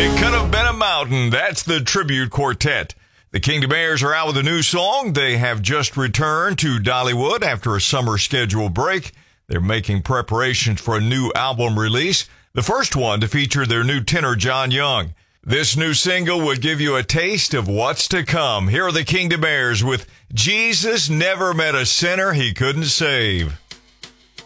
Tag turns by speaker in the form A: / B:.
A: It could have been a mountain. That's the tribute quartet. The Kingdom Heirs are out with a new song. They have just returned to Dollywood after a summer scheduled break. They're making preparations for a new album release, the first one to feature their new tenor, John Young. This new single would give you a taste of what's to come. Here are the Kingdom Heirs with Jesus Never Met a Sinner He Couldn't Save.